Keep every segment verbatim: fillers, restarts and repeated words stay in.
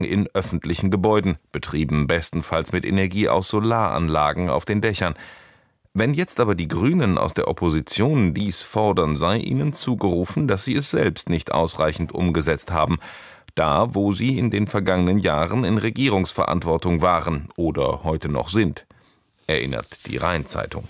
in öffentlichen Gebäuden, betrieben bestenfalls mit Energie aus Solaranlagen auf den Dächern. Wenn jetzt aber die Grünen aus der Opposition dies fordern, sei ihnen zugerufen, dass sie es selbst nicht ausreichend umgesetzt haben, da wo sie in den vergangenen Jahren in Regierungsverantwortung waren oder heute noch sind, erinnert die Rhein-Zeitung.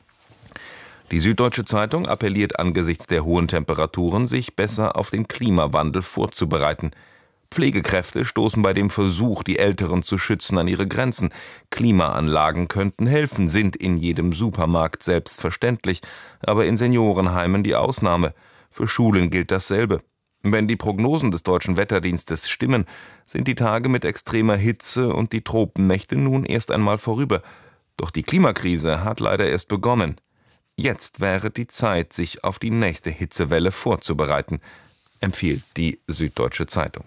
Die Süddeutsche Zeitung appelliert angesichts der hohen Temperaturen, sich besser auf den Klimawandel vorzubereiten. Pflegekräfte stoßen bei dem Versuch, die Älteren zu schützen, an ihre Grenzen. Klimaanlagen könnten helfen, sind in jedem Supermarkt selbstverständlich, aber in Seniorenheimen die Ausnahme. Für Schulen gilt dasselbe. Wenn die Prognosen des Deutschen Wetterdienstes stimmen, sind die Tage mit extremer Hitze und die Tropennächte nun erst einmal vorüber. Doch die Klimakrise hat leider erst begonnen. Jetzt wäre die Zeit, sich auf die nächste Hitzewelle vorzubereiten, empfiehlt die Süddeutsche Zeitung.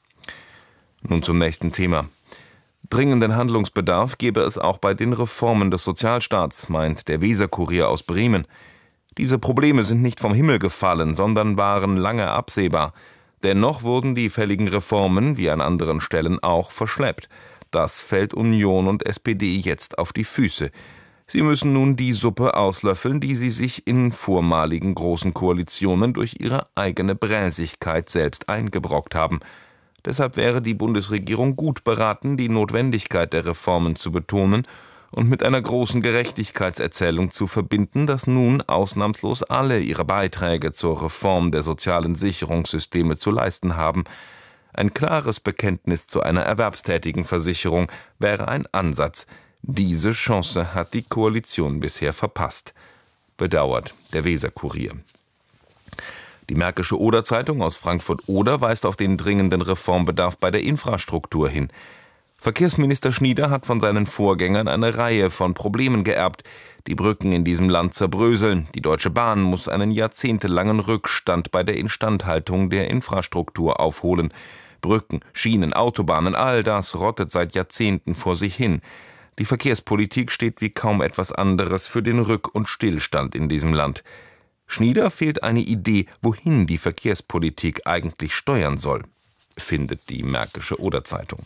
Nun zum nächsten Thema. Dringenden Handlungsbedarf gebe es auch bei den Reformen des Sozialstaats, meint der Weser-Kurier aus Bremen. Diese Probleme sind nicht vom Himmel gefallen, sondern waren lange absehbar. Dennoch wurden die fälligen Reformen, wie an anderen Stellen auch, verschleppt. Das fällt Union und S P D jetzt auf die Füße. Sie müssen nun die Suppe auslöffeln, die sie sich in vormaligen großen Koalitionen durch ihre eigene Bräsigkeit selbst eingebrockt haben. Deshalb wäre die Bundesregierung gut beraten, die Notwendigkeit der Reformen zu betonen und mit einer großen Gerechtigkeitserzählung zu verbinden, dass nun ausnahmslos alle ihre Beiträge zur Reform der sozialen Sicherungssysteme zu leisten haben. Ein klares Bekenntnis zu einer erwerbstätigen Versicherung wäre ein Ansatz. Diese Chance hat die Koalition bisher verpasst, bedauert der Weser-Kurier. Die Märkische Oder-Zeitung aus Frankfurt-Oder weist auf den dringenden Reformbedarf bei der Infrastruktur hin. Verkehrsminister Schnieder hat von seinen Vorgängern eine Reihe von Problemen geerbt. Die Brücken in diesem Land zerbröseln. Die Deutsche Bahn muss einen jahrzehntelangen Rückstand bei der Instandhaltung der Infrastruktur aufholen. Brücken, Schienen, Autobahnen, all das rottet seit Jahrzehnten vor sich hin. Die Verkehrspolitik steht wie kaum etwas anderes für den Rück- und Stillstand in diesem Land. Schnieder fehlt eine Idee, wohin die Verkehrspolitik eigentlich steuern soll, findet die Märkische Oder-Zeitung.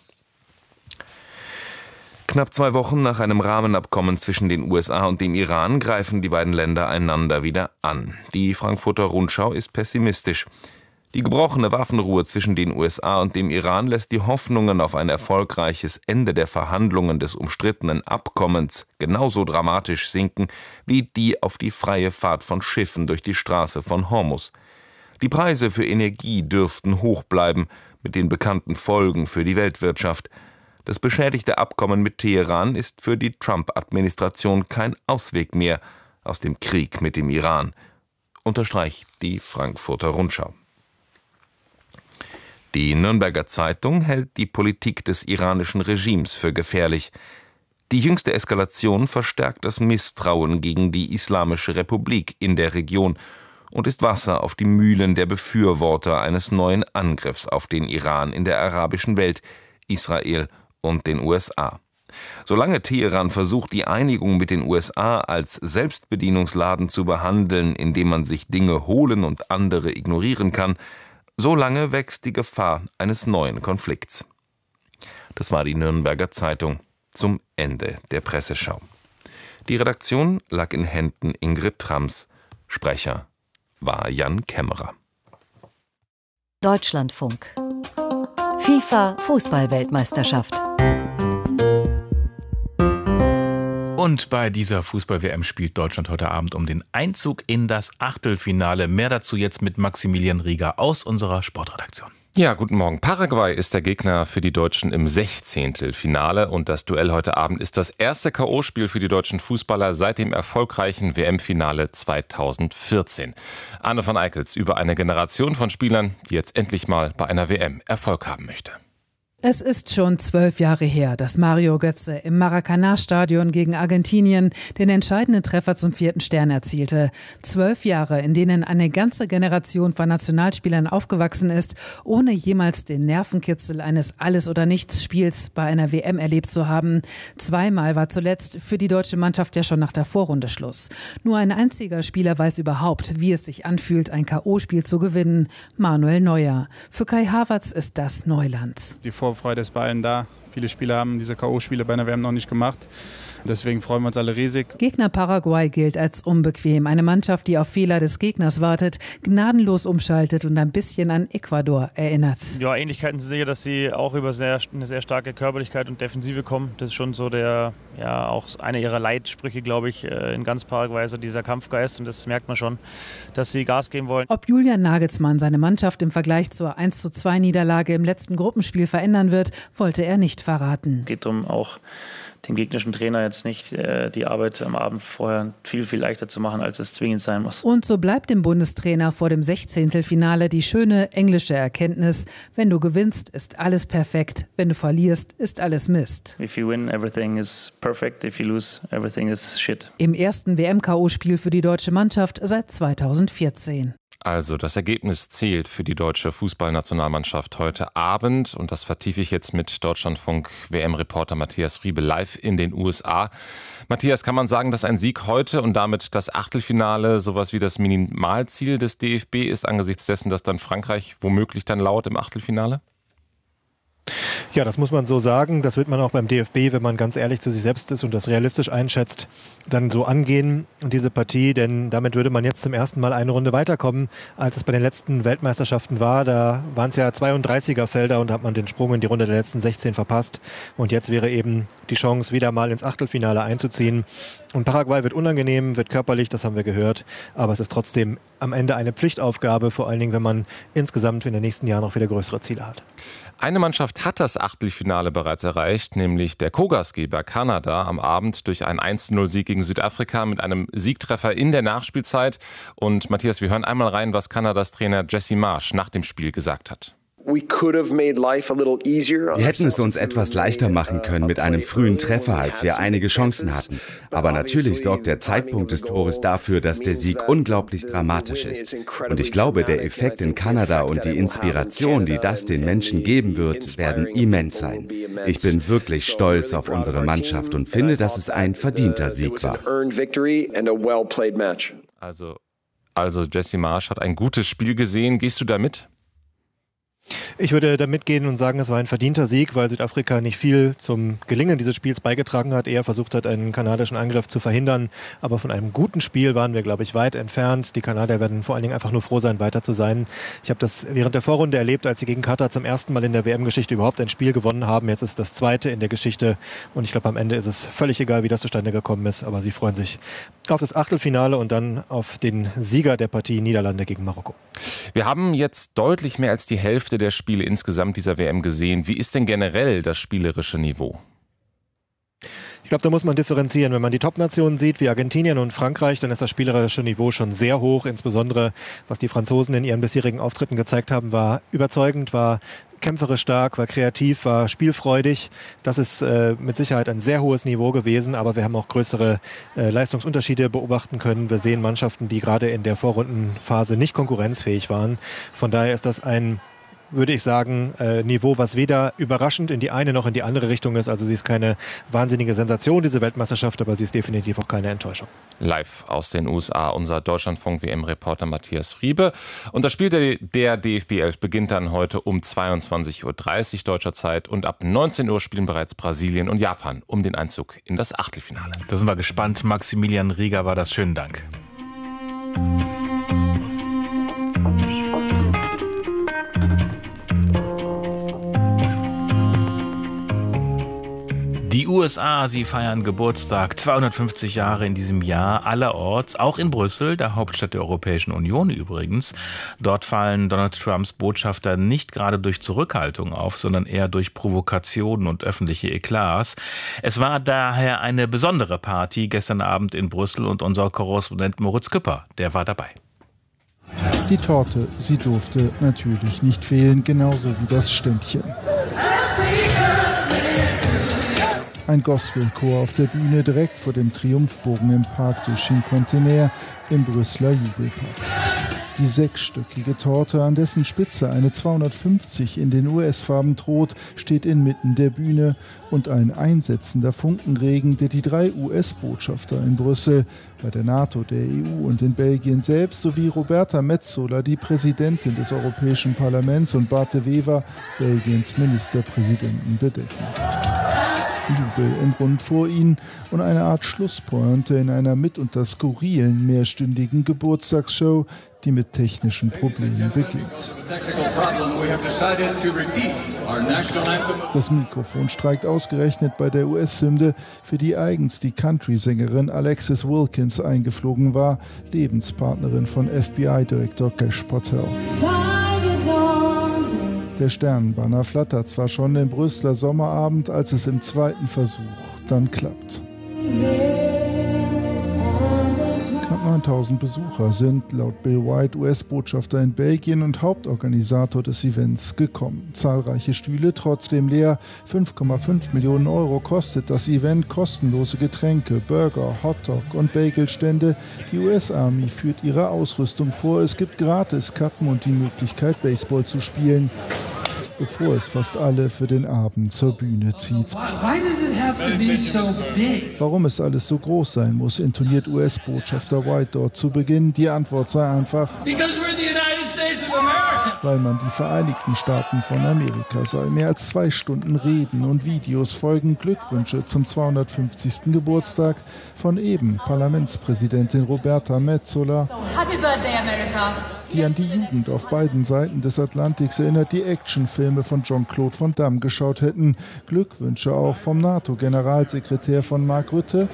Knapp zwei Wochen nach einem Rahmenabkommen zwischen den U S A und dem Iran greifen die beiden Länder einander wieder an. Die Frankfurter Rundschau ist pessimistisch. Die gebrochene Waffenruhe zwischen den U S A und dem Iran lässt die Hoffnungen auf ein erfolgreiches Ende der Verhandlungen des umstrittenen Abkommens genauso dramatisch sinken wie die auf die freie Fahrt von Schiffen durch die Straße von Hormuz. Die Preise für Energie dürften hoch bleiben, mit den bekannten Folgen für die Weltwirtschaft. Das beschädigte Abkommen mit Teheran ist für die Trump-Administration kein Ausweg mehr aus dem Krieg mit dem Iran, unterstreicht die Frankfurter Rundschau. Die Nürnberger Zeitung hält die Politik des iranischen Regimes für gefährlich. Die jüngste Eskalation verstärkt das Misstrauen gegen die Islamische Republik in der Region und ist Wasser auf die Mühlen der Befürworter eines neuen Angriffs auf den Iran in der arabischen Welt, Israel und den U S A. Solange Teheran versucht, die Einigung mit den U S A als Selbstbedienungsladen zu behandeln, indem man sich Dinge holen und andere ignorieren kann, solange wächst die Gefahr eines neuen Konflikts. Das war die Nürnberger Zeitung zum Ende der Presseschau. Die Redaktion lag in Händen Ingrid Trams. Sprecher war Jan Kämmerer. Deutschlandfunk. FIFA-Fußball-Weltmeisterschaft. Und bei dieser Fußball-W M spielt Deutschland heute Abend um den Einzug in das Achtelfinale. Mehr dazu jetzt mit Maximilian Rieger aus unserer Sportredaktion. Ja, guten Morgen. Paraguay ist der Gegner für die Deutschen im Sechzehntelfinale und das Duell heute Abend ist das erste K O-Spiel für die deutschen Fußballer seit dem erfolgreichen W M-Finale zweitausendvierzehn. Arne van Eickels über eine Generation von Spielern, die jetzt endlich mal bei einer W M Erfolg haben möchte. Es ist schon zwölf Jahre her, dass Mario Götze im Maracanã-Stadion gegen Argentinien den entscheidenden Treffer zum vierten Stern erzielte. Zwölf Jahre, in denen eine ganze Generation von Nationalspielern aufgewachsen ist, ohne jemals den Nervenkitzel eines Alles-oder-Nichts-Spiels bei einer W M erlebt zu haben. Zweimal war zuletzt für die deutsche Mannschaft ja schon nach der Vorrunde Schluss. Nur ein einziger Spieler weiß überhaupt, wie es sich anfühlt, ein K O-Spiel zu gewinnen. Manuel Neuer. Für Kai Havertz ist das Neuland. Die Vorfreude ist bei allen da. Viele Spieler haben diese K O-Spiele bei einer W M noch nicht gemacht. Deswegen freuen wir uns alle riesig. Gegner Paraguay gilt als unbequem. Eine Mannschaft, die auf Fehler des Gegners wartet, gnadenlos umschaltet und ein bisschen an Ecuador erinnert. Ja, Ähnlichkeiten sind sicher, dass sie auch über sehr, eine sehr starke Körperlichkeit und Defensive kommen. Das ist schon so der, ja, auch einer ihrer Leitsprüche, glaube ich, in ganz Paraguay, so dieser Kampfgeist. Und das merkt man schon, dass sie Gas geben wollen. Ob Julian Nagelsmann seine Mannschaft im Vergleich zur eins zu zwei Niederlage im letzten Gruppenspiel verändern wird, wollte er nicht verraten. Es geht darum, auch dem gegnerischen Trainer jetzt nicht äh, die Arbeit am Abend vorher viel, viel leichter zu machen, als es zwingend sein muss. Und so bleibt dem Bundestrainer vor dem Sechzehntelfinale die schöne englische Erkenntnis: Wenn du gewinnst, ist alles perfekt. Wenn du verlierst, ist alles Mist. If you win, everything is perfect. If you lose, everything is shit. Im ersten W M-K O-Spiel für die deutsche Mannschaft seit zweitausendvierzehn. Also das Ergebnis zählt für die deutsche Fußballnationalmannschaft heute Abend und das vertiefe ich jetzt mit Deutschlandfunk-W M-Reporter Matthias Friebe live in den U S A. Matthias, kann man sagen, dass ein Sieg heute und damit das Achtelfinale sowas wie das Minimalziel des D F B ist, angesichts dessen, dass dann Frankreich womöglich dann lauert im Achtelfinale? Ja, das muss man so sagen. Das wird man auch beim D F B, wenn man ganz ehrlich zu sich selbst ist und das realistisch einschätzt, dann so angehen, diese Partie. Denn damit würde man jetzt zum ersten Mal eine Runde weiterkommen, als es bei den letzten Weltmeisterschaften war. Da waren es ja zweiunddreißiger-Felder und hat man den Sprung in die Runde der letzten sechzehn verpasst. Und jetzt wäre eben die Chance, wieder mal ins Achtelfinale einzuziehen. Und Paraguay wird unangenehm, wird körperlich, das haben wir gehört. Aber es ist trotzdem am Ende eine Pflichtaufgabe, vor allen Dingen, wenn man insgesamt in den nächsten Jahren noch wieder größere Ziele hat. Eine Mannschaft hat das Achtelfinale bereits erreicht, nämlich der Co-Gastgeber Kanada am Abend durch einen eins zu null Sieg gegen Südafrika mit einem Siegtreffer in der Nachspielzeit. Und Matthias, wir hören einmal rein, was Kanadas Trainer Jesse Marsch nach dem Spiel gesagt hat. Wir hätten es uns etwas leichter machen können mit einem frühen Treffer, als wir einige Chancen hatten. Aber natürlich sorgt der Zeitpunkt des Tores dafür, dass der Sieg unglaublich dramatisch ist. Und ich glaube, der Effekt in Kanada und die Inspiration, die das den Menschen geben wird, werden immens sein. Ich bin wirklich stolz auf unsere Mannschaft und finde, dass es ein verdienter Sieg war. Also, also Jesse Marsch hat ein gutes Spiel gesehen. Gehst du da mit? Ich würde da mitgehen und sagen, es war ein verdienter Sieg, weil Südafrika nicht viel zum Gelingen dieses Spiels beigetragen hat, eher versucht hat, einen kanadischen Angriff zu verhindern. Aber von einem guten Spiel waren wir, glaube ich, weit entfernt. Die Kanadier werden vor allen Dingen einfach nur froh sein, weiter zu sein. Ich habe das während der Vorrunde erlebt, als sie gegen Katar zum ersten Mal in der W M-Geschichte überhaupt ein Spiel gewonnen haben. Jetzt ist das zweite in der Geschichte und ich glaube, am Ende ist es völlig egal, wie das zustande gekommen ist. Aber sie freuen sich auf das Achtelfinale und dann auf den Sieger der Partie Niederlande gegen Marokko. Wir haben jetzt deutlich mehr als die Hälfte der Spiele insgesamt dieser W M gesehen. Wie ist denn generell das spielerische Niveau? Ich glaube, da muss man differenzieren. Wenn man die Top-Nationen sieht, wie Argentinien und Frankreich, dann ist das spielerische Niveau schon sehr hoch. Insbesondere, was die Franzosen in ihren bisherigen Auftritten gezeigt haben, war überzeugend, war kämpferisch stark, war kreativ, war spielfreudig. Das ist äh, mit Sicherheit ein sehr hohes Niveau gewesen, aber wir haben auch größere äh, Leistungsunterschiede beobachten können. Wir sehen Mannschaften, die gerade in der Vorrundenphase nicht konkurrenzfähig waren. Von daher ist das ein, würde ich sagen, äh, Niveau, was weder überraschend in die eine noch in die andere Richtung ist. Also sie ist keine wahnsinnige Sensation, diese Weltmeisterschaft, aber sie ist definitiv auch keine Enttäuschung. Live aus den U S A, unser Deutschlandfunk-W M-Reporter Matthias Friebe. Und das Spiel der, der D F B elf beginnt dann heute um zweiundzwanzig Uhr dreißig deutscher Zeit und ab neunzehn Uhr spielen bereits Brasilien und Japan um den Einzug in das Achtelfinale. Da sind wir gespannt. Maximilian Rieger war das. Schönen Dank. Die U S A, sie feiern Geburtstag, zweihundertfünfzig Jahre in diesem Jahr, allerorts, auch in Brüssel, der Hauptstadt der Europäischen Union übrigens. Dort fallen Donald Trumps Botschafter nicht gerade durch Zurückhaltung auf, sondern eher durch Provokationen und öffentliche Eklats. Es war daher eine besondere Party gestern Abend in Brüssel und unser Korrespondent Moritz Küpper, der war dabei. Die Torte, sie durfte natürlich nicht fehlen, genauso wie das Ständchen. Ein Gospelchor auf der Bühne direkt vor dem Triumphbogen im Parc du Cinquantenaire im Brüsseler Jubelpark. Die sechsstöckige Torte, an dessen Spitze eine zweihundertfünfzig in den U S-Farben droht, steht inmitten der Bühne und ein einsetzender Funkenregen, der die drei U S-Botschafter in Brüssel, bei der NATO, der E U und in Belgien selbst, sowie Roberta Metsola, die Präsidentin des Europäischen Parlaments, und Bart de Wever, Belgiens Ministerpräsidenten, bedecken. Jubel im Rund vor ihnen und eine Art Schlusspointe in einer mitunter skurrilen mehrstündigen Geburtstagsshow, die mit technischen Problemen beginnt. Das Mikrofon streikt ausgerechnet bei der U S-Hymne, für die eigens die Country-Sängerin Alexis Wilkins eingeflogen war, Lebenspartnerin von F B I-Direktor Kash Patel. Der Sternenbanner flattert zwar schon im Brüsseler Sommerabend, als es im zweiten Versuch dann klappt. Knapp neuntausend Besucher sind laut Bill White, U S-Botschafter in Belgien und Hauptorganisator des Events, gekommen. Zahlreiche Stühle trotzdem leer. fünf Komma fünf Millionen Euro kostet das Event, kostenlose Getränke, Burger, Hotdog und Bagelstände. Die U S-Army führt ihre Ausrüstung vor. Es gibt Gratiskappen und die Möglichkeit, Baseball zu spielen, bevor es fast alle für den Abend zur Bühne zieht. Warum es alles so groß sein muss, intoniert U S-Botschafter White dort zu Beginn. Die Antwort sei einfach, weil man die Vereinigten Staaten von Amerika sei. Mehr als zwei Stunden Reden und Videos folgen, Glückwünsche zum zweihundertfünfzigsten Geburtstag von eben Parlamentspräsidentin Roberta Metsola, So, Happy Birthday, America. die an die Jugend auf beiden Seiten des Atlantiks erinnert, die Actionfilme von Jean-Claude Van Damme geschaut hätten. Glückwünsche auch vom NATO-Generalsekretär von Mark Rutte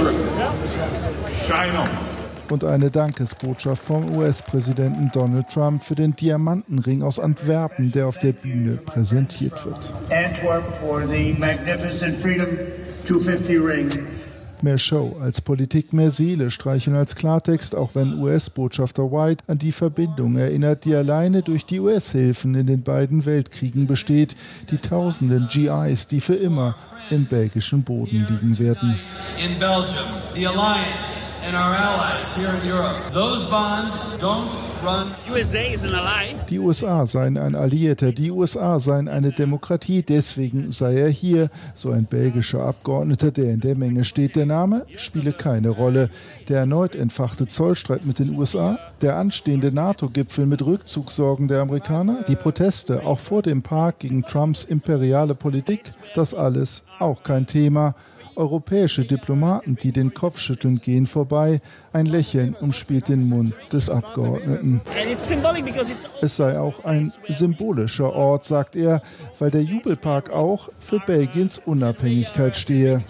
und eine Dankesbotschaft vom U S-Präsidenten Donald Trump für den Diamantenring aus Antwerpen, der auf der Bühne präsentiert wird. Antwerp for the magnificent Freedom zweihundertfünfzig ring. Mehr Show als Politik, mehr Seele streichen als Klartext, auch wenn U S-Botschafter White an die Verbindung erinnert, die alleine durch die U S-Hilfen in den beiden Weltkriegen besteht, die tausenden G Is, die für immer im belgischen Boden liegen werden. In Belgium, the alliance and our allies here in Europe. Those bonds don't run. U S A is an ally. Die U S A seien ein Alliierter, die U S A seien eine Demokratie, deswegen sei er hier, so ein belgischer Abgeordneter, der in der Menge steht. Der Name spiele keine Rolle. Der erneut entfachte Zollstreit mit den U S A, der anstehende NATO-Gipfel mit Rückzugssorgen der Amerikaner, die Proteste auch vor dem Park gegen Trumps imperiale Politik, das alles auch kein Thema. Europäische Diplomaten, die den Kopf schütteln, gehen vorbei. Ein Lächeln umspielt den Mund des Abgeordneten. Es sei auch ein symbolischer Ort, sagt er, weil der Jubelpark auch für Belgiens Unabhängigkeit stehe.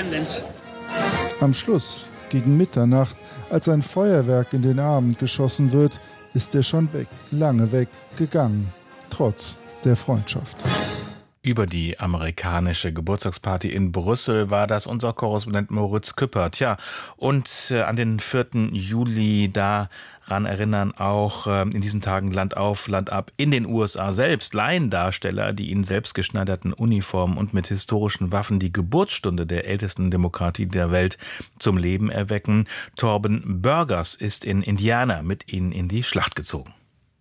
Am Schluss, gegen Mitternacht, als ein Feuerwerk in den Abend geschossen wird, ist er schon weg, lange weg, gegangen, trotz der Freundschaft. Über die amerikanische Geburtstagsparty in Brüssel war das unser Korrespondent Moritz Küppert. Ja, und äh, an den vierten Juli, daran erinnern auch äh, in diesen Tagen Land auf, Land ab in den U S A selbst Laiendarsteller, die in selbstgeschneiderten Uniformen und mit historischen Waffen die Geburtsstunde der ältesten Demokratie der Welt zum Leben erwecken. Torben Burgers ist in Indiana mit ihnen in die Schlacht gezogen.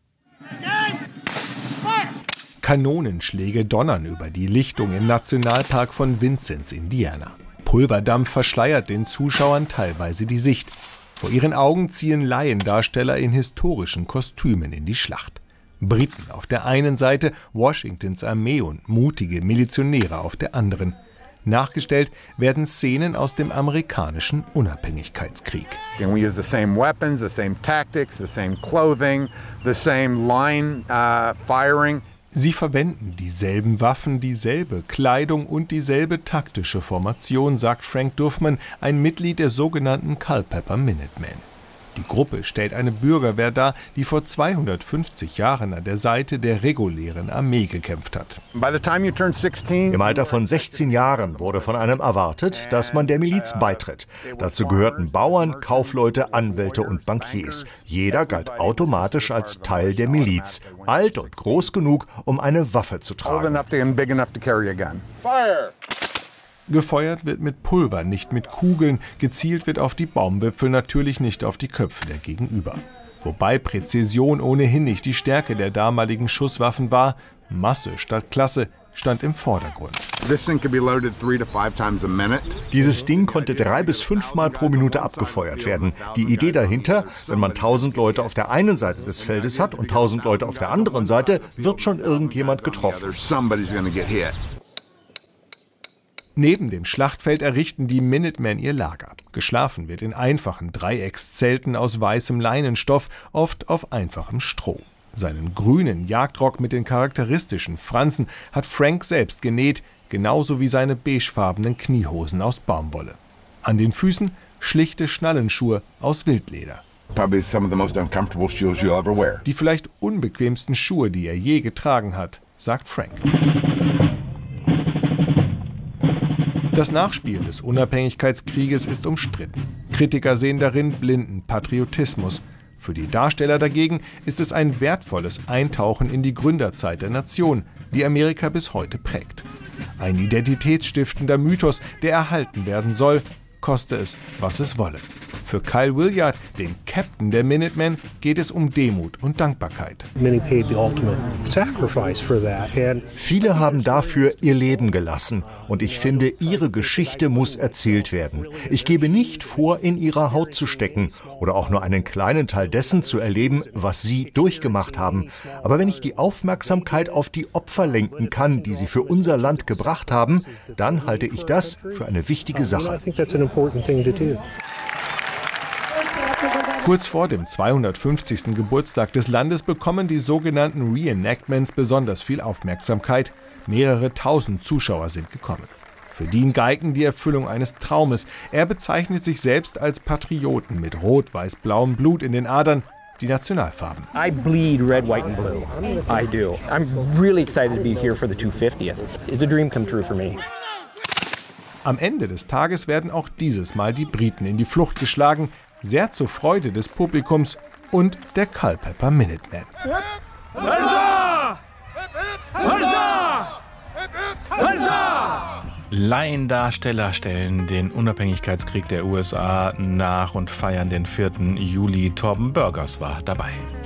Kanonenschläge donnern über die Lichtung im Nationalpark von Vincennes, Indiana. Pulverdampf verschleiert den Zuschauern teilweise die Sicht. Vor ihren Augen ziehen Laiendarsteller in historischen Kostümen in die Schlacht. Briten auf der einen Seite, Washingtons Armee und mutige Milizionäre auf der anderen. Nachgestellt werden Szenen aus dem amerikanischen Unabhängigkeitskrieg. And we use the same weapons, the same tactics, the same clothing, the same line uh, firing. Sie verwenden dieselben Waffen, dieselbe Kleidung und dieselbe taktische Formation, sagt Frank Duffman, ein Mitglied der sogenannten Culpeper Minutemen. Die Gruppe stellt eine Bürgerwehr dar, die vor zweihundertfünfzig Jahren an der Seite der regulären Armee gekämpft hat. Im Alter von sechzehn Jahren wurde von einem erwartet, dass man der Miliz beitritt. Dazu gehörten Bauern, Kaufleute, Anwälte und Bankiers. Jeder galt automatisch als Teil der Miliz, alt und groß genug, um eine Waffe zu tragen. Gefeuert wird mit Pulver, nicht mit Kugeln. Gezielt wird auf die Baumwipfel, natürlich nicht auf die Köpfe der Gegenüber. Wobei Präzision ohnehin nicht die Stärke der damaligen Schusswaffen war, Masse statt Klasse stand im Vordergrund. Dieses Ding konnte drei bis fünfmal pro Minute abgefeuert werden. Die Idee dahinter, wenn man tausend Leute auf der einen Seite des Feldes hat und tausend Leute auf der anderen Seite, wird schon irgendjemand getroffen. Neben dem Schlachtfeld errichten die Minutemen ihr Lager. Geschlafen wird in einfachen Dreieckszelten aus weißem Leinenstoff, oft auf einfachem Stroh. Seinen grünen Jagdrock mit den charakteristischen Fransen hat Frank selbst genäht, genauso wie seine beigefarbenen Kniehosen aus Baumwolle. An den Füßen schlichte Schnallenschuhe aus Wildleder. Die vielleicht unbequemsten Schuhe, die er je getragen hat, sagt Frank. Das Nachspielen des Unabhängigkeitskrieges ist umstritten. Kritiker sehen darin blinden Patriotismus. Für die Darsteller dagegen ist es ein wertvolles Eintauchen in die Gründerzeit der Nation, die Amerika bis heute prägt. Ein identitätsstiftender Mythos, der erhalten werden soll, koste es, was es wolle. Für Kyle Williard, den Captain der Minutemen, geht es um Demut und Dankbarkeit. Viele haben dafür ihr Leben gelassen und ich finde, ihre Geschichte muss erzählt werden. Ich gebe nicht vor, in ihrer Haut zu stecken oder auch nur einen kleinen Teil dessen zu erleben, was sie durchgemacht haben. Aber wenn ich die Aufmerksamkeit auf die Opfer lenken kann, die sie für unser Land gebracht haben, dann halte ich das für eine wichtige Sache. Kurz vor dem zweihundertfünfzigsten Geburtstag des Landes bekommen die sogenannten Reenactments besonders viel Aufmerksamkeit. Mehrere tausend Zuschauer sind gekommen. Für Dean Geigen die Erfüllung eines Traumes. Er bezeichnet sich selbst als Patrioten mit rot-weiß-blauem Blut in den Adern, die Nationalfarben. I bleed red, white and blue. I do. I'm really excited to be here for the two hundert fiftieth. It's a dream come true for me. Am Ende des Tages werden auch dieses Mal die Briten in die Flucht geschlagen, sehr zur Freude des Publikums und der Culpeper Minutemen. Laiendarsteller stellen den Unabhängigkeitskrieg der U S A nach und feiern den vierten Juli. Torben Burgers war dabei.